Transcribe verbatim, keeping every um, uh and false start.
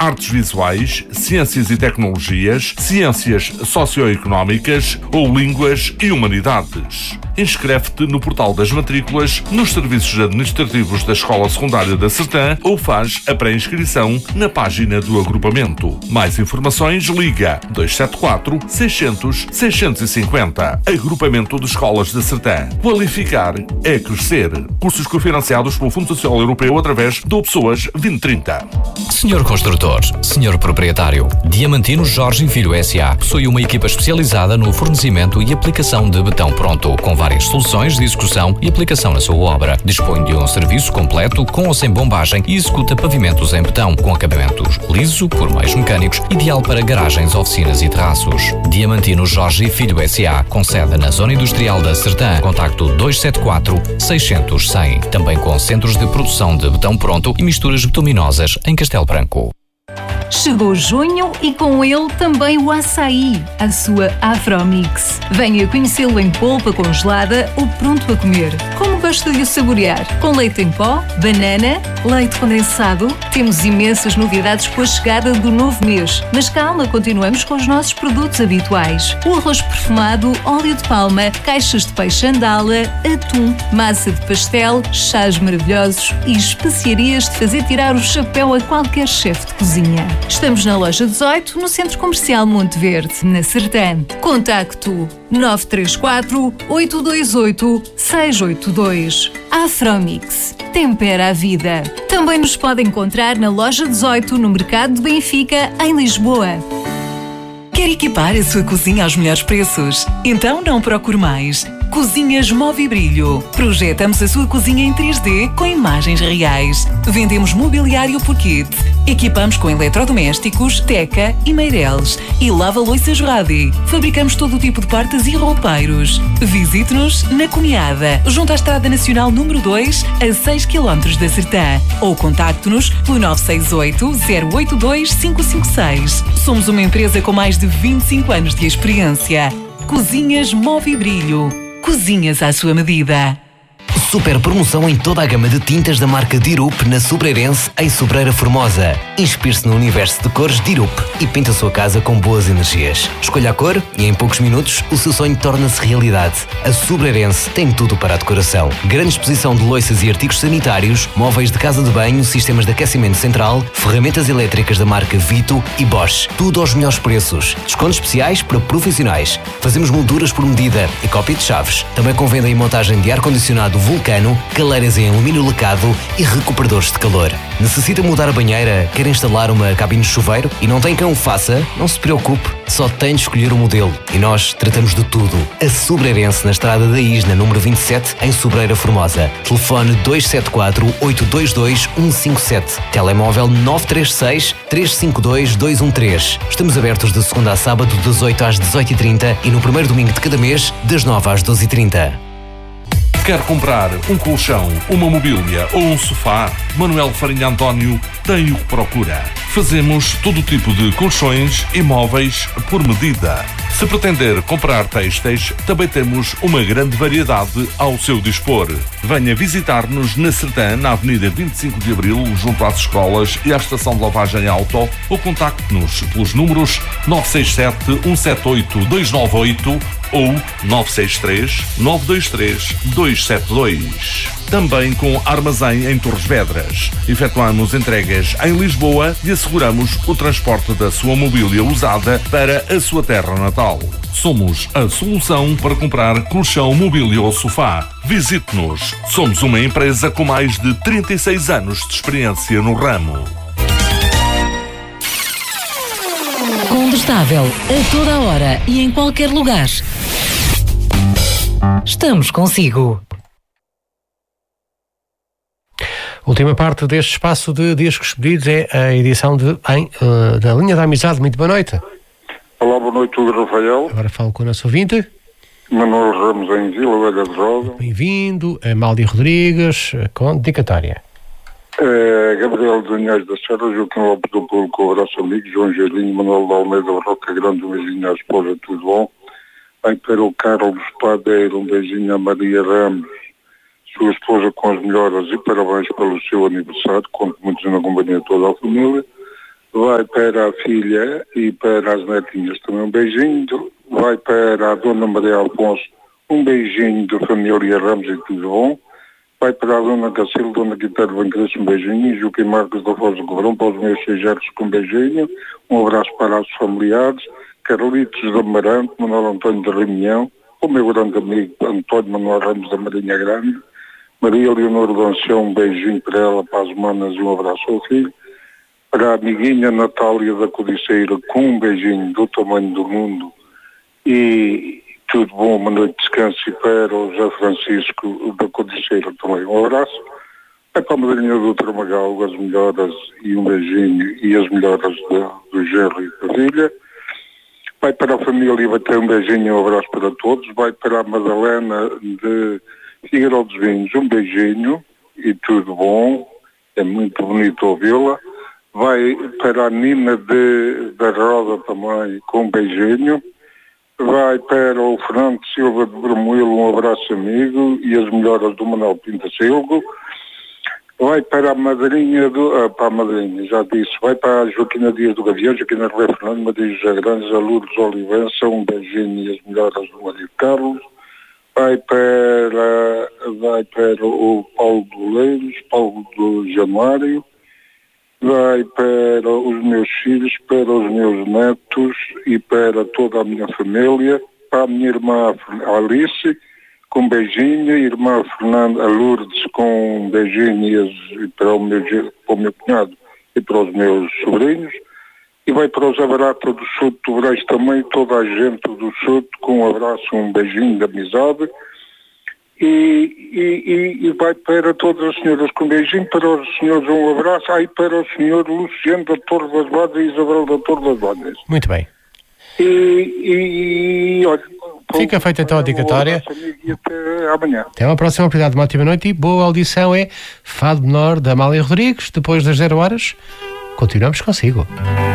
artes visuais, ciências e tecnologias, ciências socioeconómicas ou línguas e humanidades. Inscreve-te no portal das matrículas, nos serviços administrativos da Escola Secundária da Sertã ou faz a pré-inscrição na página do agrupamento. Mais informações, liga dois sete quatro, seiscentos, seiscentos e cinquenta. Agrupamento de Escolas da Sertã. Qualificar é crescer. Cursos cofinanciados pelo Fundo Social Europeu através do Pessoas vinte trinta. Senhor Construtor, Senhor Proprietário, Diamantino Jorge e Filho S A possui uma equipa especializada no fornecimento e aplicação de betão pronto, com várias soluções de execução e aplicação na sua obra. Dispõe de um serviço completo com ou sem bombagem e executa pavimentos em betão, com acabamentos liso por meios mecânicos, ideal para garagens, oficinas e terraços. Diamantino Jorge e Filho S A, com sede na Zona Industrial da Sertã. Contacto dois sete quatro, seiscentos, cem. Também com centros de produção de betão pronto e misturas bituminosas em Castelo Branco. Chegou junho e com ele também o açaí, a sua Afromix. Venha conhecê-lo em polpa congelada ou pronto a comer. Como gosta de o saborear? Com leite em pó, banana, leite condensado. Temos imensas novidades com a chegada do novo mês. Mas calma, continuamos com os nossos produtos habituais. O arroz perfumado, óleo de palma, caixas de peixe andala, atum, massa de pastel, chás maravilhosos e especiarias de fazer tirar o chapéu a qualquer chefe de cozinha. Estamos na loja dezoito, no Centro Comercial Monte Verde, na Sertã. Contacto nove três quatro, oito dois oito, seis oito dois. Afromix. Tempera a vida. Também nos pode encontrar na loja dezoito, no Mercado de Benfica, em Lisboa. Quer equipar a sua cozinha aos melhores preços? Então não procure mais. Cozinhas Movibrilho. Projetamos a sua cozinha em três D com imagens reais. Vendemos mobiliário por kit. Equipamos com eletrodomésticos, Teca e Meireles. E lava-louças Radi. Fabricamos todo o tipo de portas e roupeiros. Visite-nos na Cunhada, junto à Estrada Nacional número dois, a seis quilómetros da Sertã. Ou contacte-nos pelo nove seis oito, zero oito dois, cinco cinco seis. Somos uma empresa com mais de vinte e cinco anos de experiência. Cozinhas Movibrilho. Cozinhas à sua medida. Super promoção em toda a gama de tintas da marca Dirup na Sobreirense, em Sobreira Formosa. Inspire-se no universo de cores Dirup e pinta a sua casa com boas energias. Escolha a cor e em poucos minutos o seu sonho torna-se realidade. A Sobreirense tem tudo para a decoração. Grande exposição de louças e artigos sanitários, móveis de casa de banho, sistemas de aquecimento central, ferramentas elétricas da marca Vito e Bosch. Tudo aos melhores preços. Descontos especiais para profissionais. Fazemos molduras por medida e cópia de chaves. Também com venda e montagem de ar-condicionado Vulcano, caleiras em alumínio lacado e recuperadores de calor. Necessita mudar a banheira? Quer instalar uma cabine de chuveiro? E não tem quem o faça? Não se preocupe, só tem de escolher o modelo. E nós tratamos de tudo. A Sobreirense, na Estrada da Isna, número vinte e sete, em Sobreira Formosa. Telefone dois sete quatro, oito dois dois, um cinco sete. Telemóvel nove três seis, três cinco dois, dois um três. Estamos abertos de segunda a sábado, das oito às dezoito e trinta e no primeiro domingo de cada mês, das nove às doze e trinta. Quer comprar um colchão, uma mobília ou um sofá? Manuel Farinha António tem o que procura. Fazemos todo tipo de colchões e móveis por medida. Se pretender comprar têxteis, também temos uma grande variedade ao seu dispor. Venha visitar-nos na Sertã, na Avenida vinte e cinco de Abril, junto às escolas e à estação de lavagem auto, ou contacte-nos pelos números nove seis sete, um sete oito, dois nove oito ou nove seis três, nove dois três, dois sete dois. Também com armazém em Torres Vedras. Efetuamos entregas em Lisboa e asseguramos o transporte da sua mobília usada para a sua terra natal. Somos a solução para comprar colchão, mobília ou sofá. Visite-nos. Somos uma empresa com mais de trinta e seis anos de experiência no ramo. Combustável a toda a hora e em qualquer lugar. Estamos consigo. Última parte deste espaço de discos pedidos é a edição de, em, uh, da Linha da Amizade. Muito boa noite. Olá, boa noite, Hugo Rafael. Agora falo com o nosso ouvinte. Manuel Ramos em Vila Velha de Rosa. Bem-vindo. Amália Rodrigues, com dedicatória. É, Gabriel de Unhais da Serra, Joaquim Lopes do Público, abraço amigo, João Gelinho, Manuel de Almeida, Roca Grande, um beijinho à esposa, tudo bom? Aí para o Carlos Padeiro, um beijinho a Maria Ramos, sua esposa com as melhoras e parabéns pelo seu aniversário, conto muito na companhia de toda a família. vai para a filha e para as netinhas também um beijinho, vai para a Dona Maria Alfonso um beijinho da família Ramos e tudo bom, vai para a Dona Cacilda, Dona Guitarra Banqueira um beijinho, e Joaquim Marcos da Foz do Cobrão, para os meus sejados com um beijinho, um abraço para os familiares, Carlitos de Amarante, Manuel António de Rimião, o meu grande amigo António Manuel Ramos da Marinha Grande, Maria Leonor Danção, um beijinho para ela, para as manas e um abraço ao filho, para a amiguinha Natália da Codiceira, com um beijinho do tamanho do mundo, e tudo bom, uma noite de descanso, e para o José Francisco da Codiceira também um abraço, é para a madrinha do Tramagal, as melhoras e um beijinho, e as melhoras de, do genro e da filha, vai para a família e vai ter um beijinho e um abraço para todos, vai para a Madalena de Figueiró dos Vinhos, um beijinho e tudo bom, é muito bonito ouvi-la, vai para a Nina de, da Roda também com um beijinho, vai para o Fernando Silva de Bermuilo, um abraço amigo e as melhoras do Manuel Pinta Silva, vai para a madrinha do, ah, para a madrinha, já disse, vai para a Joaquina Dias do Gavião, Joaquina Rui Fernando, Maria José Grandes, a Lourdes Olivença, um beijinho e as melhoras do Maria Carlos, vai para, vai para o Paulo do Leiros, Paulo do Januário, vai para os meus filhos, para os meus netos e para toda a minha família, para a minha irmã Alice, com um beijinho, a irmã Fernanda Lourdes com um beijinho e para o meu, para o meu cunhado e para os meus sobrinhos, e vai para os Abarata do Sul do Brás também, toda a gente do Sul, com um abraço, um beijinho de amizade, e, e, e vai para todas as senhoras com um beijinho, para os senhores um abraço, aí para o senhor Luciano da Torre das Badas e Isabel da Torre das Badas. Muito bem. E, e, e olha, fica feita então a dedicatória. E até amanhã. Até uma próxima oportunidade, uma ótima noite e boa audição. É Fado Menor da Amália Rodrigues, depois das zero horas. Continuamos consigo.